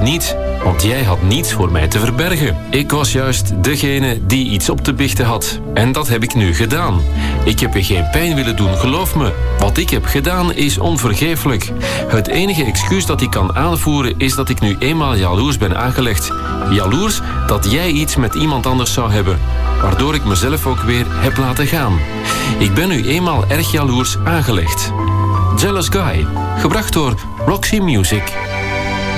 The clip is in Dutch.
niet, want jij had niets voor mij te verbergen. Ik was juist degene die iets op te biechten had. En dat heb ik nu gedaan. Ik heb je geen pijn willen doen, geloof me. Wat ik heb gedaan is onvergeeflijk. Het enige excuus dat ik kan aanvoeren is dat ik nu eenmaal jaloers ben aangelegd. Jaloers dat jij iets met iemand anders zou hebben, waardoor ik mezelf ook weer heb laten gaan. Ik ben nu eenmaal erg jaloers aangelegd. Jealous Guy, gebracht door Roxy Music.